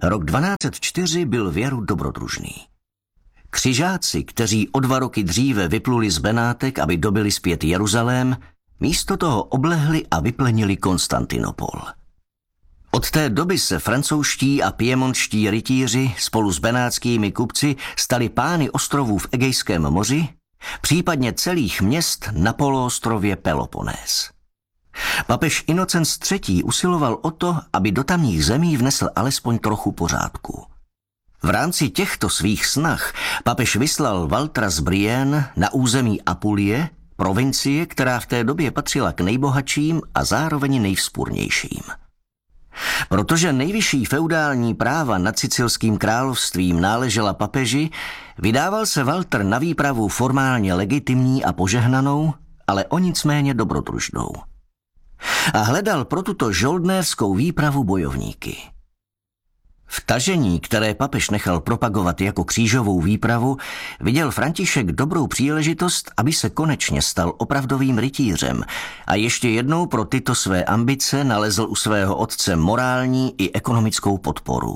Rok 1204 byl věru dobrodružný. Křižáci, kteří o 2 roky dříve vypluli z Benátek, aby dobyli zpět Jeruzalém, místo toho oblehli a vyplenili Konstantinopol. Od té doby se francouzští a piemontští rytíři spolu s benátskými kupci stali pány ostrovů v Egejském moři, případně celých měst na poloostrově Peloponés. Papež Inocenc III. Usiloval o to, aby do tamních zemí vnesl alespoň trochu pořádku. V rámci těchto svých snah papež vyslal Waltera z Brienne na území Apulie, provincie, která v té době patřila k nejbohatším a zároveň nejvzpurnějším. Protože nejvyšší feudální práva nad Sicilským královstvím náležela papeži, vydával se Walter na výpravu formálně legitimní a požehnanou, ale o nic méně dobrodružnou. A hledal pro tuto žoldnérskou výpravu bojovníky. V tažení, které papež nechal propagovat jako křížovou výpravu, viděl František dobrou příležitost, aby se konečně stal opravdovým rytířem a ještě jednou pro tyto své ambice nalezl u svého otce morální i ekonomickou podporu.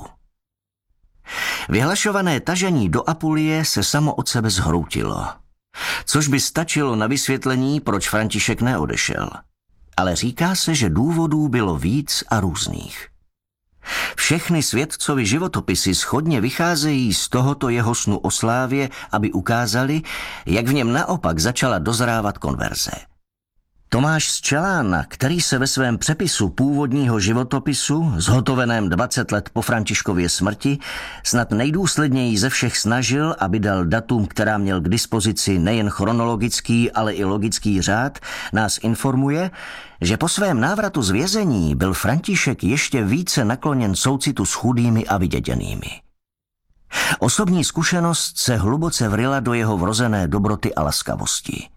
Vyhlašované tažení do Apulie se samo od sebe zhroutilo, což by stačilo na vysvětlení, proč František neodešel. Ale říká se, že důvodů bylo víc a různých. Všechny svědcovi životopisy shodně vycházejí z tohoto jeho snu o slávě, aby ukázali, jak v něm naopak začala dozrávat konverze. Tomáš z Čelána, který se ve svém přepisu původního životopisu, zhotoveném 20 let po Františkově smrti, snad nejdůsledněji ze všech snažil, aby dal datum, která měl k dispozici nejen chronologický, ale i logický řád, nás informuje, že po svém návratu z vězení byl František ještě více nakloněn soucitu s chudými a vyděděnými. Osobní zkušenost se hluboce vryla do jeho vrozené dobroty a laskavosti.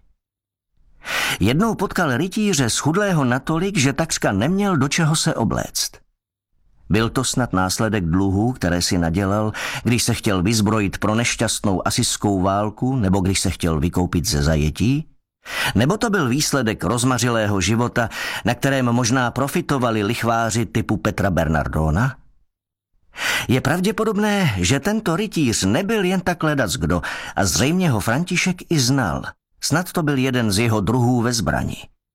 Jednou potkal rytíře schudlého natolik, že takřka neměl do čeho se obléct. Byl to snad následek dluhů, které si nadělal, když se chtěl vyzbrojit pro nešťastnou asijskou válku nebo když se chtěl vykoupit ze zajetí? Nebo to byl výsledek rozmařilého života, na kterém možná profitovali lichváři typu Petra Bernardona? Je pravděpodobné, že tento rytíř nebyl jen tak ledackdo a zřejmě ho František i znal. Snad to byl jeden z jeho druhů ve zbrani.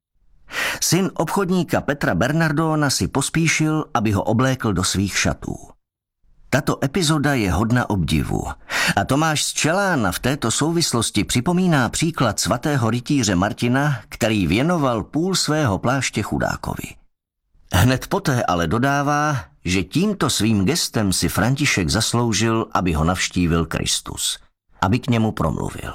Syn obchodníka Petra Bernardona si pospíšil, aby ho oblékl do svých šatů. Tato epizoda je hodna obdivu a Tomáš z Čelána v této souvislosti připomíná příklad svatého rytíře Martina, který věnoval půl svého pláště chudákovi. Hned poté ale dodává, že tímto svým gestem si František zasloužil, aby ho navštívil Kristus, aby k němu promluvil.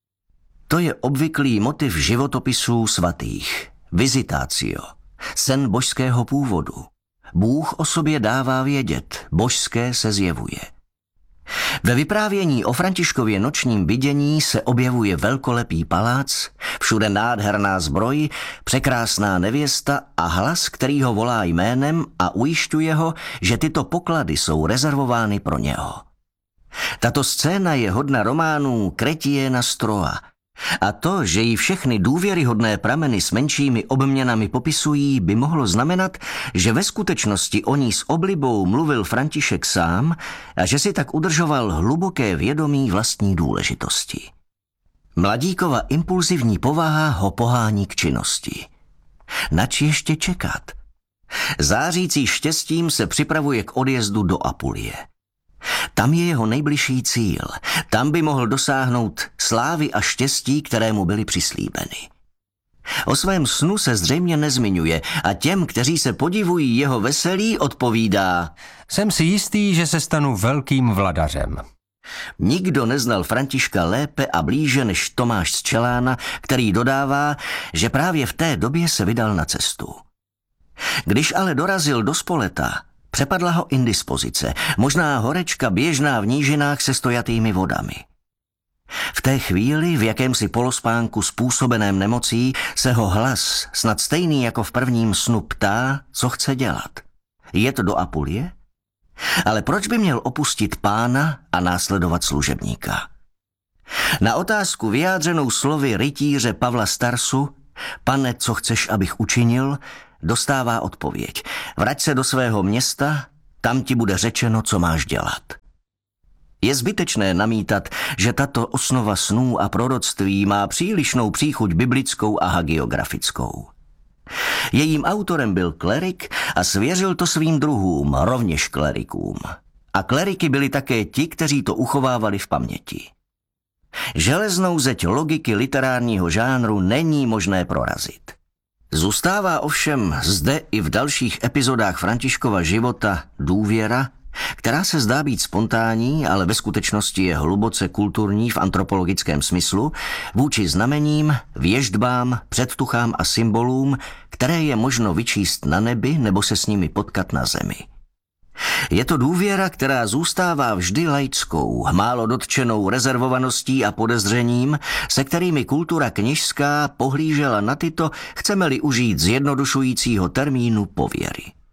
To je obvyklý motiv životopisů svatých, visitatio, sen božského původu. Bůh o sobě dává vědět, božské se zjevuje. Ve vyprávění o Františkově nočním vidění se objevuje velkolepý palác, všude nádherná zbroj, překrásná nevěsta a hlas, který ho volá jménem a ujišťuje ho, že tyto poklady jsou rezervovány pro něho. Tato scéna je hodna románů Kretiena z Troa. A to, že ji všechny důvěryhodné prameny s menšími obměnami popisují, by mohlo znamenat, že ve skutečnosti o ní s oblibou mluvil František sám a že si tak udržoval hluboké vědomí vlastní důležitosti. Mladíkova impulzivní povaha ho pohání k činnosti. Nač ještě čekat? Zářící štěstím se připravuje k odjezdu do Apulie. Tam je jeho nejbližší cíl. Tam by mohl dosáhnout slávy a štěstí, které mu byly přislíbeny. O svém snu se zřejmě nezmiňuje a těm, kteří se podivují jeho veselí, odpovídá: Jsem si jistý, že se stanu velkým vladařem. Nikdo neznal Františka lépe a blíže než Tomáš z Čelána, který dodává, že právě v té době se vydal na cestu. Když ale dorazil do Spoleta, přepadla ho indispozice, možná horečka běžná v nížinách se stojatými vodami. V té chvíli, v jakémsi polospánku způsobeném nemocí, se ho hlas, snad stejný jako v prvním snu, ptá, co chce dělat. Jet do Apulie? Ale proč by měl opustit Pána a následovat služebníka? Na otázku vyjádřenou slovy rytíře Pavla Starsu, Pane, co chceš, abych učinil, dostává odpověď. Vrať se do svého města, tam ti bude řečeno, co máš dělat. Je zbytečné namítat, že tato osnova snů a proroctví má přílišnou příchuť biblickou a hagiografickou. Jejím autorem byl klerik a svěřil to svým druhům, rovněž klerikům. A kleriky byli také ti, kteří to uchovávali v paměti. Železnou zeď logiky literárního žánru není možné prorazit. Zůstává ovšem zde i v dalších epizodách Františkova života důvěra, která se zdá být spontánní, ale ve skutečnosti je hluboce kulturní v antropologickém smyslu, vůči znamením, věštbám, předtuchám a symbolům, které je možno vyčíst na nebi nebo se s nimi potkat na zemi. Je to důvěra, která zůstává vždy laickou, málo dotčenou rezervovaností a podezřením, se kterými kultura kněžská pohlížela na tyto, chceme-li užít zjednodušujícího termínu, pověry.